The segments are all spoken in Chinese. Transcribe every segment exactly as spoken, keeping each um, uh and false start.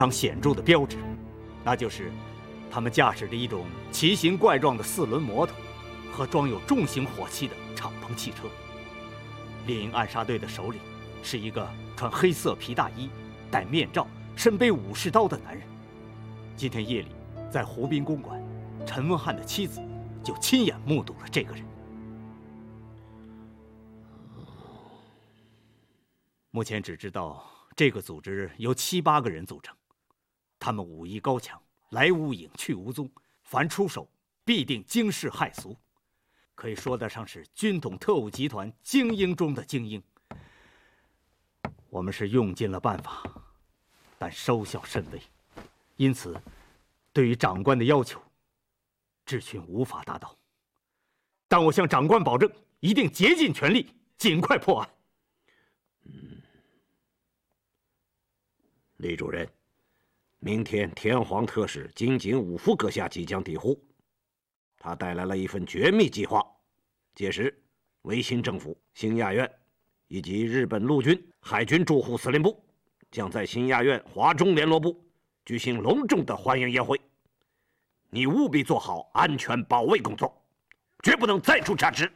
常显著的标志，那就是他们驾驶着一种奇形怪状的四轮摩托和装有重型火器的敞篷汽车。猎鹰暗杀队的首领是一个穿黑色皮大衣、戴面罩、身背武士刀的男人。今天夜里，在湖滨公馆，陈文翰的妻子就亲眼目睹了这个人。目前只知道这个组织由七八个人组成，他们武艺高强，来无影去无踪，凡出手必定惊世骇俗，可以说得上是军统特务集团精英中的精英。我们是用尽了办法，但收效甚微，因此对于长官的要求，智群无法达到。但我向长官保证，一定竭尽全力，尽快破案。 嗯，李主任，明天天皇特使金井武夫阁下即将抵沪，他带来了一份绝密计划。届时，维新政府、新亚院以及日本陆军、海军驻沪司令部将在新亚院华中联络部举行隆重的欢迎宴会。你务必做好安全保卫工作，绝不能再出差池。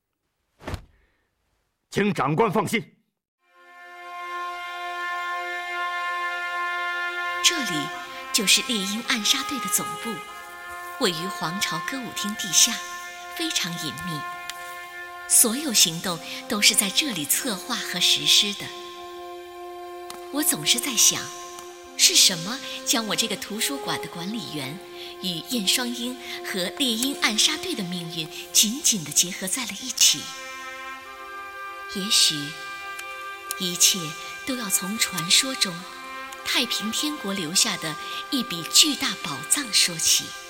请长官放心。 这里就是猎鹰暗杀队的总部，位于皇朝歌舞厅地下，非常隐秘。所有行动都是在这里策划和实施的。我总是在想，是什么将我这个图书馆的管理员与燕双鹰和猎鹰暗杀队的命运紧紧地结合在了一起？也许一切都要从传说中太平天国留下的一笔巨大宝藏说起。